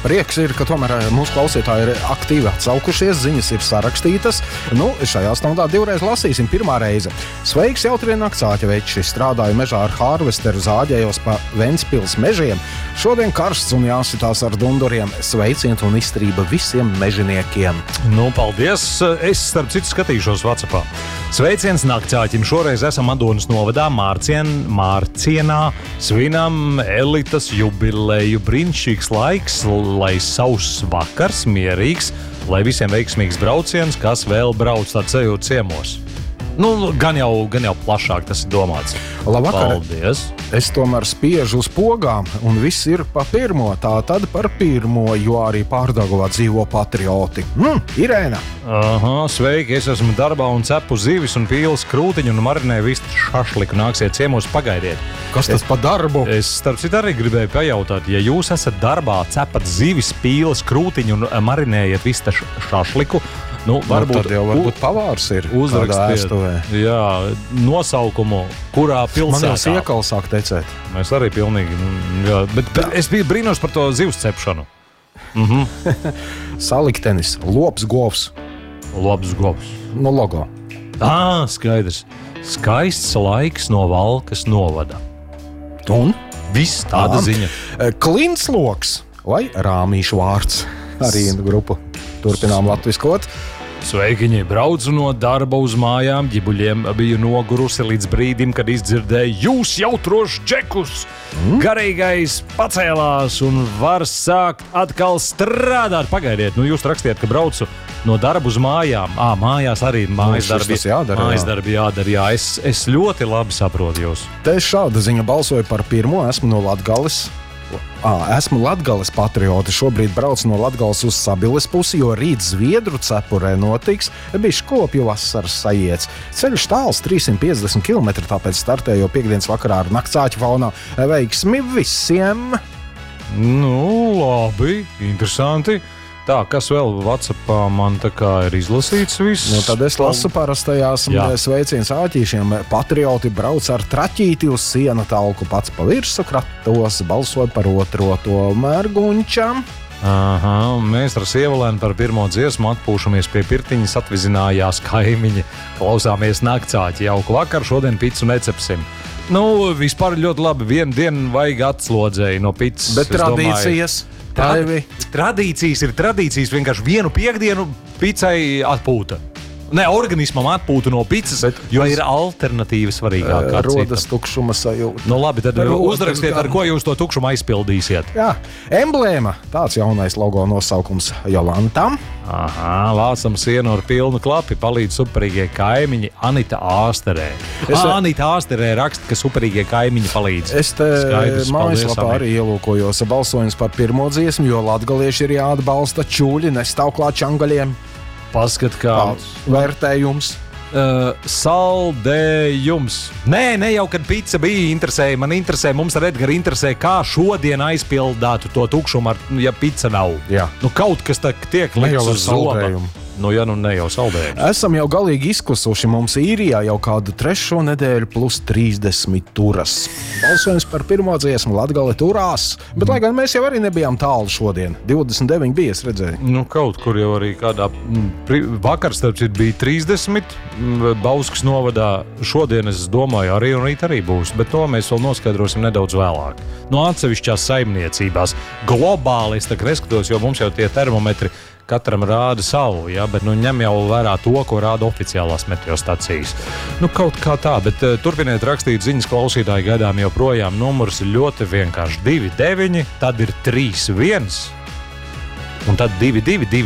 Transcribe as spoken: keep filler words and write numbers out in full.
prieks ir, ka tomēr mūsu klausītāji ir aktīvi atsaukušies, ziņas ir sarakstītas. Nu, šajā stundā divreiz lasīsim. Pirmā reize. Sveiks, jautrie naktsāķa veči. Strādāju mežā ar Harvesteru, zāģējos pa Ventspils mežiem. Šodien karsts un jāsitās ar dunduriem. Sveiciens un izturība visiem mežiniekiem. Nu, paldies. Es, starp citu, skatīšos WhatsAppā. Sveiciens naktsāķim. Šoreiz esam Adonas novadā Mārcien, Mārcienā. Svinam elitas jubileju. Brīnišķīgs laiks, lai sauss vakars, mierīgs, lai visiem veiksmīgs brauciens, kas vēl brauc tā ceļu ciemos. Nu, gan jau, gan jau plašāk tas ir domāts. Labvakar. Paldies. Es tomēr spiežu uz pogām, un viss ir pa pirmo. Tā tad par pirmo, jo arī Pārdaugavā dzīvo patrioti. Mm, Irēna. Aha, sveiki, es esmu darbā un cepu zivis un pīles krūtiņu un marinēju vistu šašliku. Nāksiet ciemos, pagaidiet. Kas tas pa darbu? Es, starp citu, arī gribēju pajautāt, ja jūs esat darbā, cepat zivis, pīles krūtiņu un marinējat vistu šašliku, nu, varbūt, tad jau varbūt pavārs ir uzrakstiet, jā, nosaukumu, kurā pilsētā. Man jau siekals sāk tecēt. Mēs arī pilnīgi, jā, bet, bet es biju brīnos par to zivs cepšanu. Mhm. Saliktenis, lops govs. Lops govs. No logo. Ā, skaidrs. Skaists laiks no Valkas novada. Un? Viss tāda Ā. ziņa. Klinsloks vai Rāmīšu vārds. Arī grupu. Turpinām latviskot. Sveikiņi, braucu no darba uz mājām, ģibuļiem biju nogurusi līdz brīdim, kad izdzirdēju jūs jautros džekus. Mm. Garīgais pacēlās un var sākt atkal strādāt. Pagaidiet, nu jūs rakstiet, ka braucu no darba uz mājām. Ā, mājās arī mājas Nu, darbi, tas jādara, mājas jā. darbi jādara. Jā, es, es ļoti labi saprotu jūs. Te šāda ziņa balsoja par pirmo. Esmu no Latgales. À, esmu Latgales patrioti. Šobrīd braucu no Latgales uz Sabiles pusi, jo rīt Zviedru cepurē notiks. Bija skopju vasaras sajiets. Ceļš tāls trīs simt piecdesmit kilometri, tāpēc startēju piekdienas vakarā ar naktsāķu faunā. Veiksmi visiem! Nu, labi, interesanti. Tā, kas vēl WhatsAppā man tā kā ir izlasīts viss? Nu, tad es lasu parastajās sveiciens āķīšiem. Patrioti brauc ar traķīti uz sienu talku, pats pa virsu kratos, balsoja par otro to mērguņčam. Aha, un mēs ar Sievalēnu par pirmo dziesmu atpūšamies pie pirtiņas, atvizinājās kaimiņi. Klausāmies naktsāķi, jauku vakaru, šodien picu necepsim. Nu, vispār ļoti labi, vienu dienu vajag atslodzēju no picas. Bet tradīcijas... Trad, tradīcijas ir tradīcijas, vienkārši vienu piekdienu picai atpūta. Ne, organismam atpūta no picas, bet, jo ir alternatīva svarīgākā. Rodas tukšuma sajūta. Nu labi, tad uzrakstiet, ar ko jūs to tukšumu aizpildīsiet. Jā, emblēma. Tāds jaunais logo nosaukums Jolantam. Aha, vācam sienu ar pilnu klapi, palīdz superīgie kaimiņi Anita Āsterē. Es, Ā, Anita Āsterē raksta, ka superīgie kaimiņi palīdz. Es te mājaslapā arī ielūkojos balsojums par pirmo dziesmu, jo latgalieši ir jāatbalsta, čūļi nestāv klāt čangaļiem. Paskat, kā vērtējums. Uh, saldējums. Nē, ne jau, kad pica bija interesēja. Man interesē, mums ar Edgaru interesē, kā šodien aizpildātu to tukšumu, ar, ja pica nav. Jā. Nu, kaut kas tā tiek likts uz zoba. Nu, ja nu ne jau saldējums. Esam jau galīgi izkusuši. Mums īrijā jau kādu trešo nedēļu plus trīsdesmit turas. Balsojums par pirmo dziesmu Latgale turās. Bet, mm. lai gan mēs jau arī nebijām tālu šodien. divdesmit deviņi bija, es redzēju. Nu, kaut kur jau arī kādā vakar, starp citu, bija trīsdesmit. Bauskas novadā šodien, es domāju, arī un rīt arī būs. Bet to mēs vēl noskaidrosim nedaudz vēlāk. No atsevišķās saimniecībās. Globāli es tā neskatos, jo mums jau tie termometri katram rāda savu, ja, bet nu, ņem jau vērā to, ko rāda oficiālās meteostacijas. Nu, kaut kā tā, bet uh, turpiniet rakstīt ziņas, klausītāji, gaidām joprojām. Numurs ir ļoti vienkārši divi deviņi, tad ir trīs viens un tad divi divi divi.